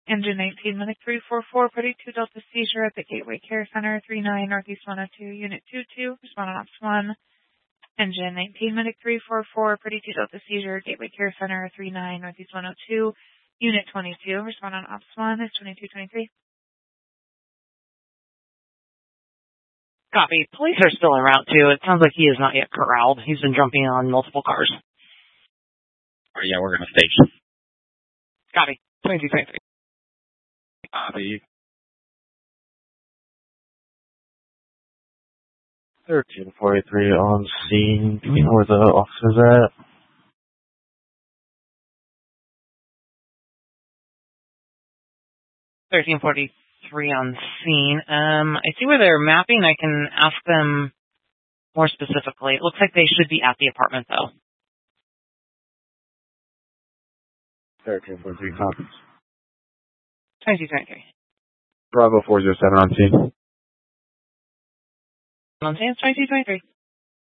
Engine 19, Medic 344, ready 2 Delta seizure at the Gateway Care Center, 39 Northeast 102, Unit 22, respond on Ops 1. Engine 19, Medic 344, ready 2 Delta seizure, Gateway Care Center, 39 Northeast 102, Unit 22, respond on Ops 1, is 2223. Copy. Police are still en route, too. It sounds like he is not yet corralled. He's been jumping on multiple cars. Oh, yeah, we're going to station. Copy. 2223. Copy. 1343 on scene. Do we know where the officer's at? $13.43 on scene. I see where they're mapping. I can ask them more specifically. It looks like they should be at the apartment, though. 1343 copies. 2223. Bravo 407 on scene. On scene, 2223.